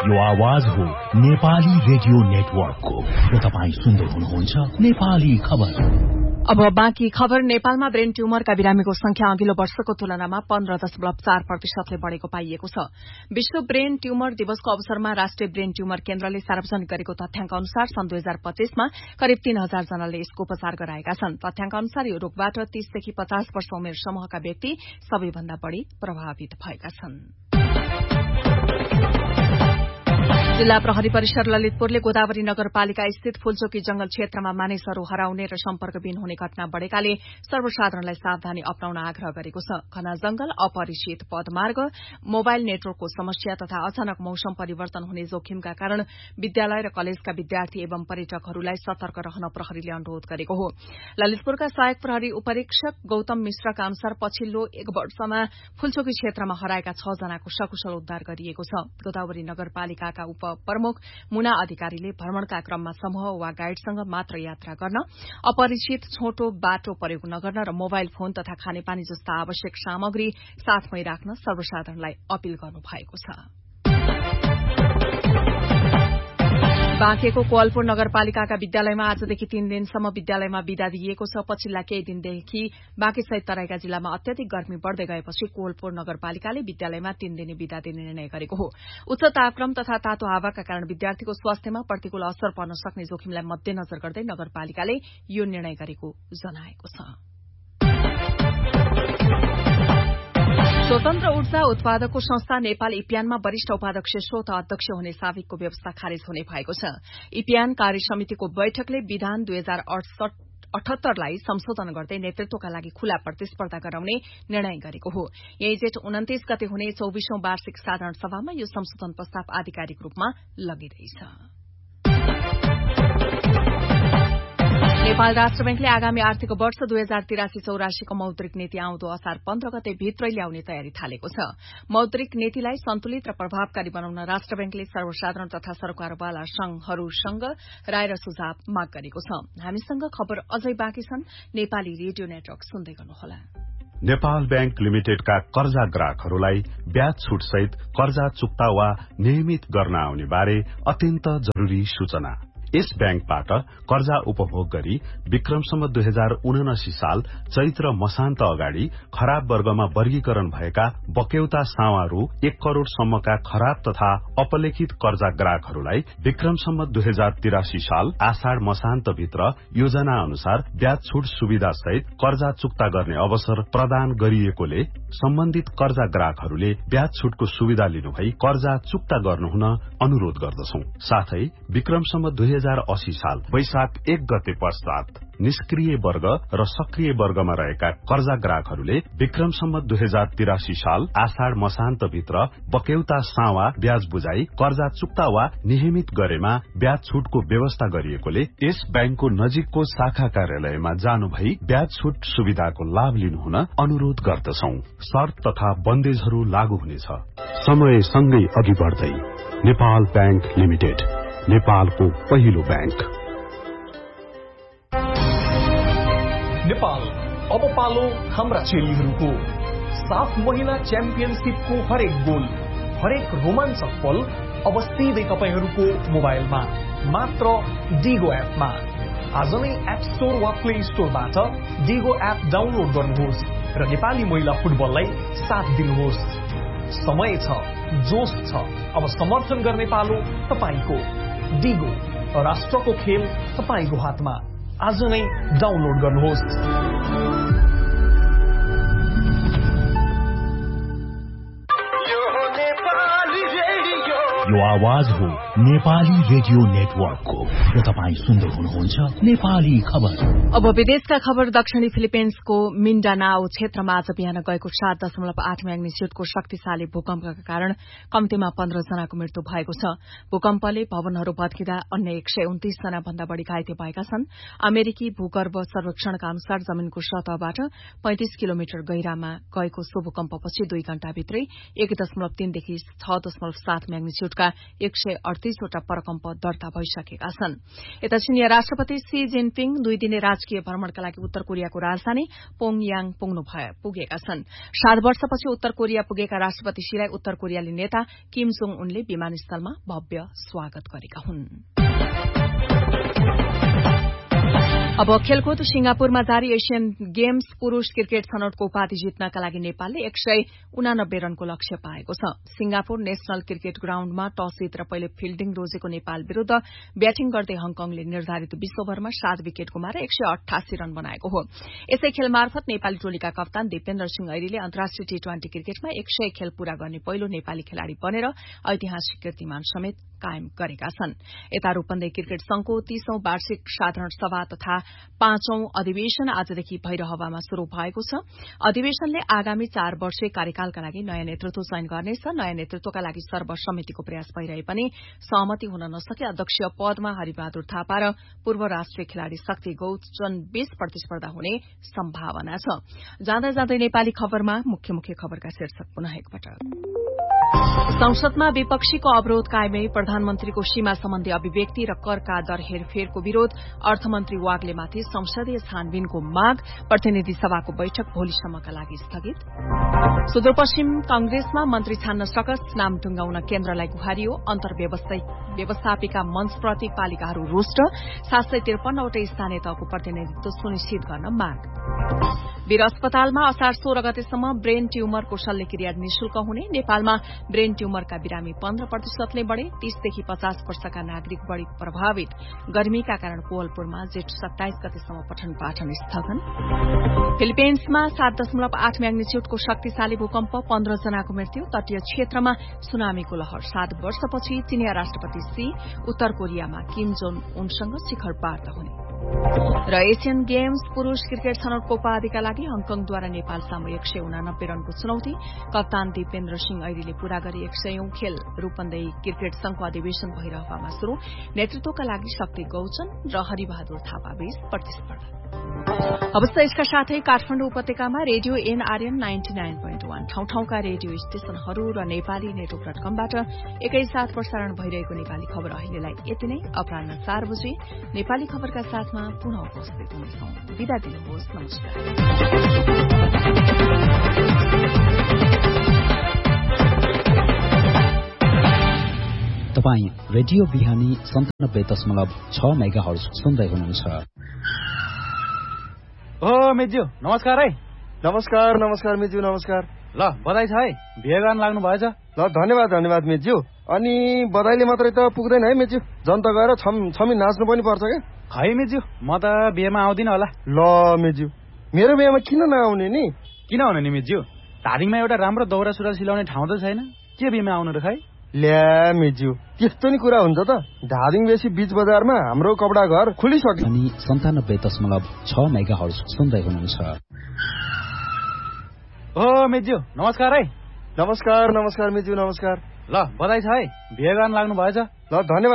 यो आवाज हो नेपाली रेडियो नेटवर्कको र तपाईं सुन्दै हुनुहुन्छ नेपाली खबर। अब बाँकी खबर। नेपालमा ब्रेन ट्यूमरका बिरामीको संख्या अघिल्लो वर्षको तुलनामा 15.4% बढ़ेको पाइएको छ। विश्व ब्रेन ट्यूमर दिवसको अवसरमा राष्ट्रिय ब्रेन ट्यूमर केन्द्रले सार्वजनिक गरेको तथ्याङ्क अनुसार सन् 2025 मा करिब 3000 जनाले यसको उपचार गराएका छन्। तथ्याङ्क अनुसार यो रोगबाट 30 देखि 50 वर्ष उमेर समूहका व्यक्ति सबैभन्दा बढ़ी प्रभावित भएका छन्। जिल्ला प्रहरी परिसर ललितपुरले गोदावरी नगरपालिका स्थित फूलचोकी जंगल क्षेत्रमा मानिसहरू हराउने र सम्पर्कविहीन हुने घटना बढ़ेकाले सर्वसाधारणलाई सावधानी अपनाउन आग्रह गरेको छ। घना जंगल, अपरिचित पदमार्ग, मोबाइल नेटवर्कको समस्या तथा अचानक मौसम परिवर्तन हुने जोखिमका कारण विद्यालय र कलेजका विद्यार्थी एवं पर्यटकहरूलाई सतर्क रहन प्रहरीले अनुरोध गरेको हो। ललितपुरका सहायक प्रहरी उपरीक्षक गौतम मिश्रका अनुसार पछिल्लो 1 वर्षमा फूलचोकी क्षेत्रमा हराएका 6 जनाको सकुशल उद्धार गरिएको छ। गोदावरी नगरपालिकाका प्रमुख मुना अधिकारीले भ्रमणका क्रममा समूह वा गाइडसँग मात्र यात्रा गर्न, अपरिचित छोटो बाटो प्रयोग नगर्न र मोबाइल फोन तथा खानेपानी जस्ता आवश्यक सामग्री साथमै राख्न सर्वसाधारणलाई अपील गर्नुभएको छ। बाँकेको कोवलपुर नगरपालिकाका विद्यालयमा आजदेखि 3 दिनसम्म विद्यालयमा विदा दिइएको छ। पछिल्ला केही दिनदेखि बाँकेसहित तराईका जिल्लामा अत्याधिक गर्मी बढ़दै गएपछि कोवलपुर नगरपालिकाले विद्यालयमा 3 दिने विदा दिने निर्णय गरेको हो। उच्च तापक्रम तथा तातो हावाका कारण विद्यार्थीको स्वास्थ्यमा प्रतिकूल असर पर्न सक्ने जोखिमलाई मध्यनजर गर्दै नगरपालिकाले यो निर्णय गरेको जनाएको छ। स्वतन्त्र ऊर्जा उत्पादकको संस्था नेपाल इप्यानमा वरिष्ठ उपाध्यक्ष स्वत अध्यक्ष हुने साविकको व्यवस्था खारेज हुने भएको छ। इप्यान कार्य समितिको बैठकले विधान 2078 लाई संशोधन गर्दै नेतृत्वका लागि खुला प्रतिस्पर्धा गराउने निर्णय गरेको हो। यही जेठ 29 गते हुने 24औं वार्षिक साधारण सभामा यो संशोधन प्रस्ताव आधिकारिक रूपमा लगिरहेछ। नेपाल राष्ट्र बैंकले आगामी आर्थिक वर्ष 2083-84 को मौद्रिक नीति आउँदो असार 15 गते भित्रै ल्याउने तयारी थालेको छ। मौद्रिक नीतिलाई सन्तुलित र प्रभावकारी बनाउन राष्ट्र बैंकले सर्वसाधारण तथा सरकारवाला संघहरूसँग राय र सुझाव माग गरेको छ। हामीसँग खबर अझै बाँकी छन्। नेपाली रेडियो नेटवर्क सुन्दै गर्नुहोला। नेपाल बैंक लिमिटेडका कर्जा ग्राहकहरूलाई ब्याज छूट सहित कर्जा चुक्ता वा नियमित गर्न आउने बारे अत्यन्त जरूरी सूचना। यस बैंकबाट कर्जा उपभोग गरी विक्रमसम्म 2079 साल चैत्र मसान्त अगाडि खराब वर्गमा वर्गीकरण भएका बक्यौता सावा रु 1 करोड़ सम्मका खराब तथा अपलेखित कर्जा ग्राहकहरूलाई विक्रमसम्म 2083 साल आषाढ़ मसान्त भित्र योजना अनुसार ब्याज छूट सुविधा सहित कर्जा चुक्ता गर्ने अवसर प्रदान गरिएकोले सम्बन्धित कर्जा ग्राहकहरूले ब्याज छूटको सुविधा लिनुभई कर्जा चुक्ता गर्नुहुन अनुरोध गर्दछौं। साथै विक्रमसम्म 2080 साल वैशाख 1 गते पश्चात निष्क्रिय वर्ग र सक्रिय वर्गमा रहेका कर्जा ग्राहकहरूले विक्रमसम्म 2083 साल आषाढ़ मसान्त भित्र बक्यौता सावा ब्याज बुझाई कर्जा चुक्ता वा नियमित गरेमा ब्याज छूटको व्यवस्था गरिएकोले यस बैंकको नजिकको शाखा कार्यालयमा जानु भई ब्याज छूट सुविधाको लाभ लिनुहुन अनुरोध गर्दछौं। शर्त तथा बन्देजहरू लागू हुनेछ। समय सँगै अघि बढ्दै नेपाल बैंक लिमिटेड, नेपालको पहिलो बैंक। नेपाल अब पालो हाम्रा चेलीहरूको। साफ महिला च्याम्पियनशिपको हरेक गोल, हरेक रोमाञ्चक पल अब सिधै तपाईहरूको मोबाइलमा मात्र डिगो एपमा। आज नै एप स्टोर वा प्ले स्टोरबाट डिगो एप डाउनलोड गर्नुहोस् र नेपाली महिला फुटबललाई साथ दिनुहोस्। समय छ, जोश छ, अब समर्थन गर्ने पालो तपाईको। डिगो, राष्ट्रको खेल तपाईको हातमा। आज नै डाउनलोड गर्नुहोस्। यो आवाज हो नेपाली रेडियो नेटवर्कको र तपाईं सुन्दै हुनुहुन्छ नेपाली खबर। अब विदेशका खबर। दक्षिणी फिलिपिन्सको मिन्डानाओ क्षेत्रमा आज बिहान गएको 7.8 म्याग्निच्युडको शक्तिशाली भूकम्पका कारण कम्तीमा 15 जनाको मृत्यु भएको छ। भूकम्पले भवनहरू भत्किँदा अन्य 129 जना भन्दा बढ़ी घाइते भएका छन्। अमेरिकी भूगर्भ सर्वेक्षणका अनुसार जमीनको सतहबाट 35 किलोमिटर गहिरामा गएको सो भूकम्पपछि 2 घण्टाभित्रै 1.3 देखि 6.7 म्याग्निच्युड विरूद्धका 138 वटा प्रकम्प दर्ता भइसकेका छन्। यता चीनिया राष्ट्रपति सी जिनपिङ 2 दिने राजकीय भ्रमणका लागि उत्तर कोरियाको राजधानी पोङयाङ पुगेका छन्। 7 वर्षपछि उत्तर कोरिया पुगेका राष्ट्रपति शीलाई उत्तर कोरियाली नेता किम जोङ उनले विमानस्थलमा भव्य स्वागत गरेका हुन्। अब खेलकुद सिंगापुरमा जारी एशियन गेम्स पुरूष क्रिकेट छनौटको उपाधि जित्नका लागि नेपालले 189 रनको लक्ष्य पाएको छ। सिंगापुर नेशनल क्रिकेट ग्राउण्डमा टस जितेर पहिले फिल्डिङ रोजेको नेपाल विरूद्ध ब्याटिङ गर्दै हङकङले निर्धारित 20 ओभरमा 7 विकेट गुमाएर 188 रन बनाएको हो। यसै खेल मार्फत नेपाली टोलीका कप्तान दिपेन्द्र सिंह ऐरीले अन्तर्राष्ट्रिय टी20 क्रिकेटमा 100 खेल पूरा गर्ने पहिलो नेपाली खेलाड़ी बनेर ऐतिहासिक कीर्तिमान समेत कायम गरेका छन्। यता रूपन्देही क्रिकेट संघको 30औं वार्षिक साधारण सभा तथा 5औं अधिवेशन आजदेखि भैरहवामा शुरू भएको छ। अधिवेशनले आगामी 4 वर्षीय कार्यकालका लागि नयाँ नेतृत्व चयन गर्नेछ। नयाँ नेतृत्वका लागि सर्वसम्मतिको प्रयास भइरहे पनि सहमति हुन नसके अध्यक्षीय पदमा हरिबहादुर थापा र पूर्व राष्ट्रिय खेलाड़ी शक्ति गौचन बीच प्रतिस्पर्धा हुने सम्भावना छ। जाँदै जाँदै नेपाली खबरमा मुख्य खबरका शीर्षक पुनः एकपटक। संसदमा विपक्षीको अवरोध कायमै, प्रधानमन्त्रीको सीमा सम्बन्धी अभिव्यक्ति र करका दर हेरफेरको विरोध, अर्थमन्त्री वाग्लेमाथि संसदीय छानबिनको माग, प्रतिनिधि सभाको बैठक भोलिसम्मका लागि स्थगित। सुदूरपश्चिम कांग्रेसमा मन्त्री छान्न सकस, नाम टुंगाउन केन्द्रलाई गुहारियो। व्यवस्थापिका मञ्चप्रति पालिकाहरू रुष्ट, 753 वटा स्थानीय तहको प्रतिनिधित्व सुनिश्चित गर्न माग। वीर अस्पतालमा असार 16 गतेसम्म ब्रेन ट्यूमरको शल्यक्रिया निशुल्क हुने। नेपालमा ब्रेन ट्यूमरका बिरामी 15% बढे। 30 देखि 50 वर्षका नागरिक बढी प्रभावित। गर्मीका कारण कोवलपुरमा जेठ 27 गतेसम्म पठन पाठन स्थगन। फिलिपिन्समा 7.8 म्याग्निच्युडको शक्तिशाली भूकम्प, 15 जनाको मृत्यु। तटीय क्षेत्रमा सुनामीको लहर। 7 वर्षपछि चीनिया राष्ट्रपति सी उत्तर कोरियामा किम जोङ उनसँग शिखर वार्ता हुने। र एशियन गेम्स पुरूष क्रिकेट छनौटको उपाधिका लागि हङकङद्वारा नेपाल सामु 189 रनको चुनौती। कप्तान दिपेन्द्र सिंह ऐरीले पूरा गरी 100औं खेल। रूपन्देही क्रिकेट संघको अधिवेशन भइरहवामा शुरू। नेतृत्वका लागि शक्ति गौचन र हरिबहादुर थापा बीच प्रतिस्पर्धा। अवस्था यसका साथै काठमाडौँ उपत्यकामा रेडियो एनआरएन 99.1 ठाउँ-ठाउँका रेडियो स्टेशनहरू र नेपाली नेटवर्क.कमबाट एकैसाथ प्रसारण भइरहेको नेपाली खबर अहिलेलाई यति नै। अपराह्न 4 बजे नेपाली खबरका साथमा पुनः उपस्थित हुनेछौं। बिदा दिनुहोस्, नमस्कार। तपाईँ रेडियो बिहानी 97.6 मेगाहर्ज सुन्दै हुनुहुन्छ। ओ मेज्यू नमस्कार है। नमस्कार मेज्यू, नमस्कार। ल बधाई छ है, बिहे गर्न लाग्नु भएछ। ल धन्यवाद मेज्यू। अनि बधाईले मात्रै त पुग्दैन है मेज्यू, जनता गएर छमी नाच्नु पनि पर्छ क्या। खै मेज्यू, म त बिहेमा आउँदिन होला। ल मेज्यू, मेरो बिहेमा किन नआउने नि? किन आउने नि मेज्यू, धादिङमा एउटा राम्रो दौरा सुरुवाल सिलाउने ठाउँ त छैन, के बिहेमा आउनु र खै? ल्या मेज्यू, त्यस्तो नि कुरा हुन्छ त। धादिङ बेसी बीच बजारमा हाम्रो कपडा घर खुलिसक्यो। अनि 97.6 मेगाहर्ज सुन्दै हुनुहुन्छ। ओ मेज्यू नमस्कार है। नमस्कार मेज्यू, नमस्कार। ल बधाई छ है, बिहे गर्न लाग्नु भएछ। ल धन्यवाद।